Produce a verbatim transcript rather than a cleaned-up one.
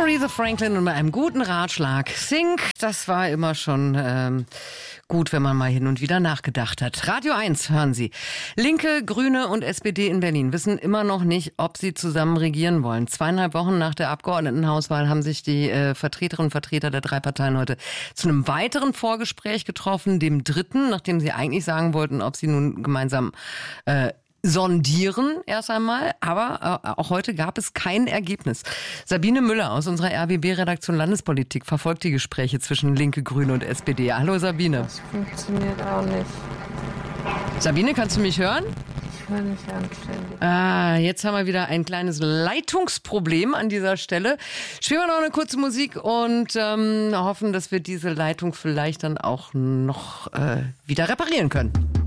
Aretha Franklin und mit einem guten Ratschlag. Think, das war immer schon ähm, gut, wenn man mal hin und wieder nachgedacht hat. Radio eins hören Sie. Linke, Grüne und S P D in Berlin wissen immer noch nicht, ob sie zusammen regieren wollen. Zweieinhalb Wochen nach der Abgeordnetenhauswahl haben sich die äh, Vertreterinnen und Vertreter der drei Parteien heute zu einem weiteren Vorgespräch getroffen, dem dritten, nachdem sie eigentlich sagen wollten, ob sie nun gemeinsam äh, sondieren erst einmal, aber äh, auch heute gab es kein Ergebnis. Sabine Müller aus unserer R B B-Redaktion Landespolitik verfolgt die Gespräche zwischen Linke, Grüne und S P D. Hallo Sabine. Das funktioniert auch nicht. Sabine, kannst du mich hören? Ich höre nicht anständig. Ah, jetzt haben wir wieder ein kleines Leitungsproblem an dieser Stelle. Spielen wir noch eine kurze Musik und ähm, hoffen, dass wir diese Leitung vielleicht dann auch noch äh, wieder reparieren können.